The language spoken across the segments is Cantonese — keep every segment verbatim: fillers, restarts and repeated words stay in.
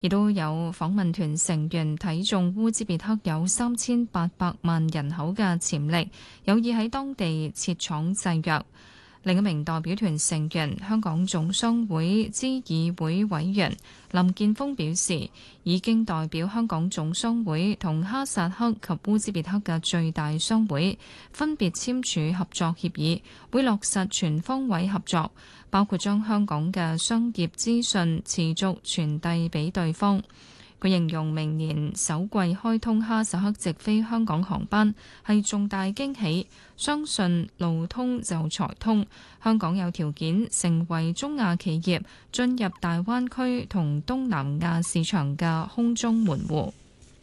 亦都有訪問團成員睇中烏茲別克有三千八百萬人口嘅潛力，有意喺當地設廠製藥。另一名代表團成員香港總商會資議會委員林健鋒表示，已經代表香港總商會同哈薩克及烏茲別克嘅最大商會分別簽署合作協議，會落實全方位合作，包括將香港嘅商業資訊持續傳遞俾對方。佢形容明年首季開通哈薩克直飛香港航班係重大驚喜，相信路通就財通，香港有條件成為中亞企業進入大灣區同東南亞市場嘅空中門戶。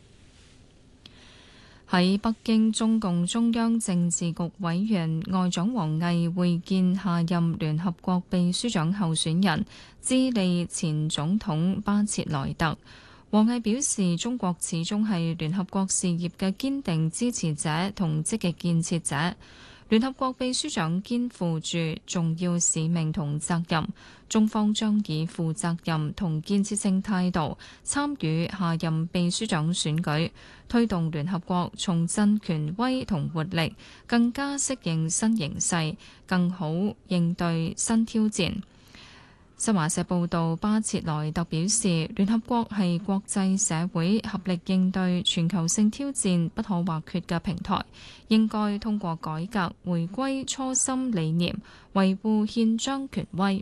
喺北京，中共中央政治局委員外長王毅會見下任聯合國秘書長候選人智利前總統巴切萊特。王毅表示，中國始終係聯合國事業嘅堅定支持者同積極建設者。聯合國秘書長肩負住重要使命同責任，中方將以負責任同建設性態度參與下任秘書長選舉，推動聯合國重振權威同活力，更加適應新形勢，更好應對新挑戰。新華社報道，巴切萊特表示，聯合國係國際社會合力應對全球性挑戰不可或缺嘅平台，應該通過改革回歸初心理念，維護憲章權威。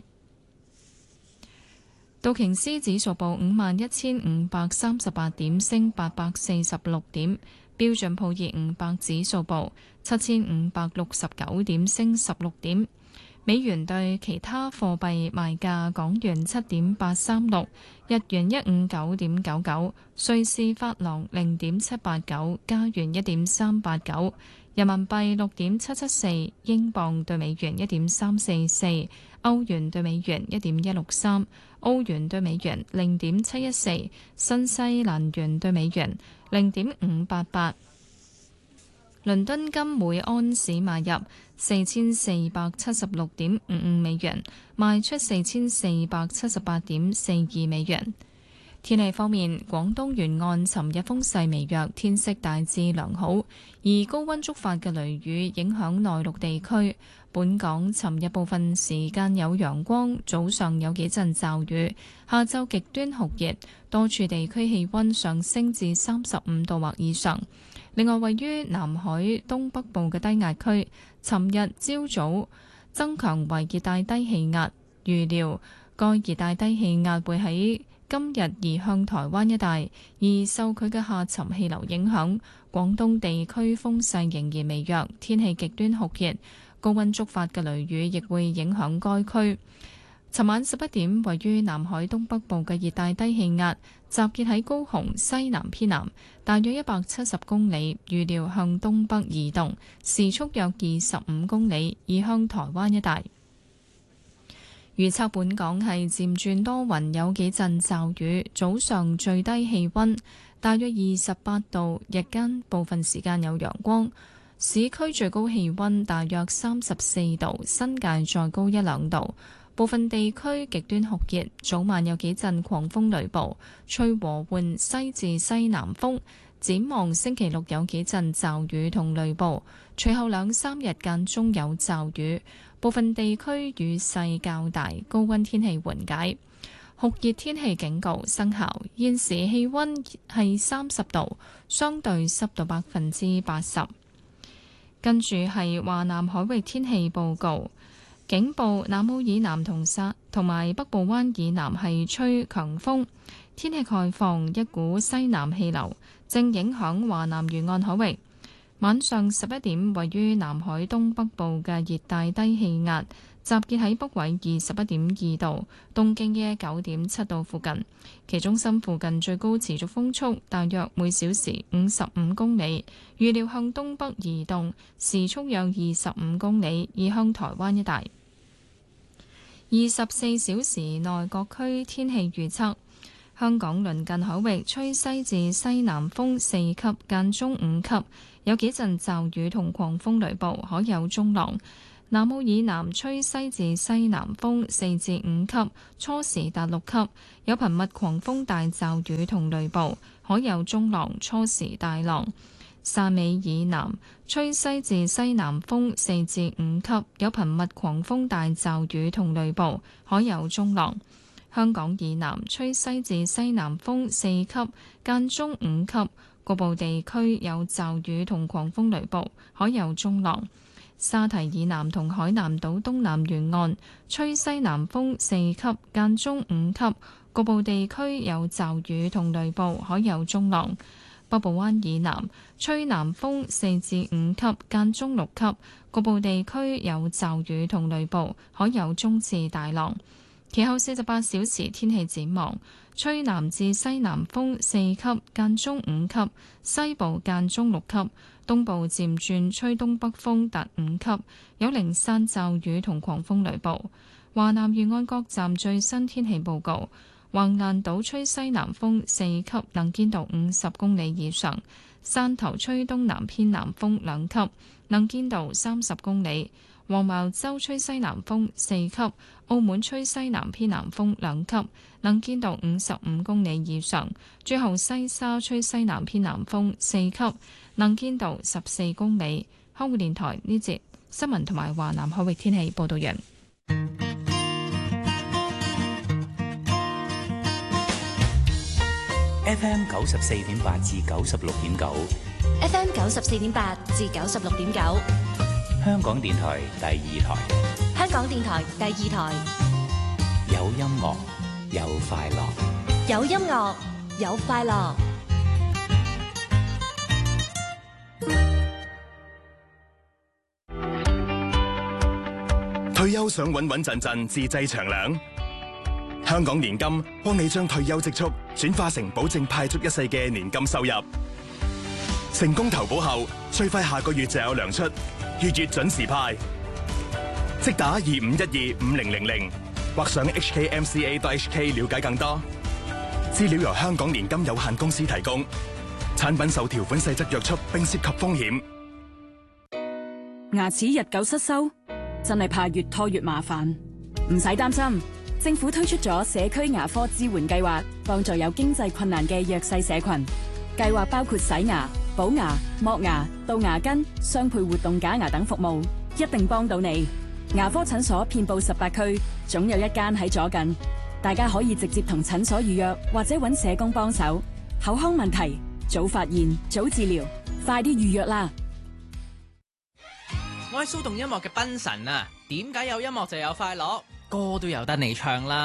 道瓊斯指數報五萬一千五百三十八點，升八百四十六點；標準普爾五百指數報七千五百六十九點，升十六點。美元對其他貨幣賣價：港元七點八三六，日元一五九點九九，瑞士法郎零點七八九，加元一點三八九，人民幣六點七七四，英鎊對美元一點三四四，歐元對美元一點一六三，澳元對美元零點七一四，新西蘭元對美元零點五八八。倫敦金每安士買入四千四百七十六點五五美元，賣出四千四百七十八點四二美元。天氣方面，廣東沿岸尋日風勢微弱，天色大致良好，而高溫觸發嘅雷雨影響內陸地區。本港尋日部分時間有陽光，早上有幾陣驟雨，下晝極端酷熱，多處地區氣溫上升至三十五度或以上。另外，位於南海東北部嘅低壓區，尋日朝早增強為熱帶低氣壓，預料該熱帶低氣壓會喺今日移向台灣一帶，而受佢嘅下沉氣流影響，廣東地區風勢仍然微弱，天氣極端酷熱，高溫觸發嘅雷雨亦會影響該區。尋晚十一點，位於南海東北部嘅熱帶低氣壓集結喺高雄西南偏南，大約一百七十公里，預料向東北移動，時速約二十五公里，移向台灣一帶。預測本港係漸轉多雲，有幾陣驟雨，早上最低氣溫大約二十八度，日間部分時間有陽光。市區最高氣溫大約三十四度，新界再高一兩度。部分地區極端酷熱，早晚有幾陣狂風雷暴，吹和緩西至西南風。展望星期六有幾陣驟雨同雷暴，隨後兩三日間中有驟雨，部分地區雨勢較大，高溫天氣緩解。酷熱天氣警告生效，現時氣溫係三十度，相對濕度百分之八十。跟住係華南海域天氣報告。警報：南澳以南同沙同埋北部灣以南係吹強風，天氣概況，一股西南氣流正影響華南沿岸海域。晚上十一點，位於南海東北部嘅熱帶低氣壓集結喺北緯二十一點二度，東經嘅九點七度附近，其中心附近最高持續風速大約每小時五十五公里，預料向東北移動，時速約二十五公里，移向台灣一帶。二十四小時內各區天氣預測：香港鄰近海域吹西至西南風四級，間中五級，有幾陣驟雨同狂風雷暴，可有中浪。 南澳以南吹西至西南風四至五級，初時達六級，有頻密狂風大驟雨同雷暴，海有中浪，初時大浪。汕尾以南吹西至西南風四至五級，有頻密狂風大驟雨同雷暴，海有中浪。香港以南吹西至西南風四級，間中五級，局部地區有驟雨同狂風雷暴，海有中浪。沙堤以南同海南島東南沿岸吹西南風四級，間中五級，局部地區有驟雨同雷暴，海有中浪。北部灣以南吹南風四至五級，間中六級，局部地區有驟雨同雷暴，海有中至大浪。其後四十八小時天氣展望：吹南至西南風四級，間中五級，西部間中六級，東部漸轉吹東北風達五級，有零散驟雨同狂風雷暴。華南沿岸各站最新天氣報告：橫瀾島吹西南風四級，能見度五十公里以上；汕頭吹東南偏南風兩級，能見度三十公里；黃茅洲吹西南風四級，澳門吹西南偏南風兩級，能見度五十五公里以上；最後西沙吹西南偏南風四級，能見度十四公里。香港電台呢節新聞同埋華南海域天氣報道完。 F M 九十四點八至九十六點九 ，F M 九十四點八至九十六點九， 香港電台第二台， 香港電台第二台， 有音樂，有快樂， 有音樂，有快樂。 退休想穩穩陣陣自製長糧？香港年金幫你將退休積蓄轉化成保證派足一世嘅年金收入。成功投保後，最快下個月就有糧出，月月準時派。即打二五一二五零零零或上 h k m c a dot h k 了解更多。資料由香港年金有限公司提供，產品受條款細則約束並涉及風險。 牙齒日久失修，真係怕越拖越麻煩。唔使擔心，政府推出咗社區牙科支援計劃，幫助有經濟困難嘅弱勢社群。計劃包括洗牙、補牙、剝牙、杜牙根、雙倍活動假牙等服務，一定幫到你。牙科診所遍佈十八區，總有一間喺左近。大家可以直接同診所預約，或者揾社工幫手。口腔問題，早發現，早治療，快啲預約啦！ 我係騷動音樂嘅賓神啊，點解有音樂就有快樂？歌都有得你唱啦！